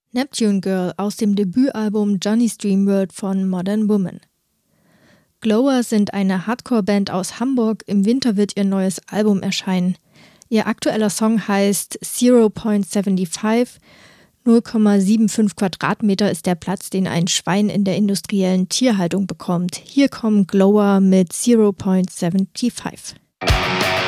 Neptune Girl aus dem Debütalbum Johnny's Dream World von Modern Woman. Glower sind eine Hardcore-Band aus Hamburg. Im Winter wird ihr neues Album erscheinen. Ihr aktueller Song heißt 0.75. 0,75 Quadratmeter ist der Platz, den ein Schwein in der industriellen Tierhaltung bekommt. Hier kommen Glower mit 0.75.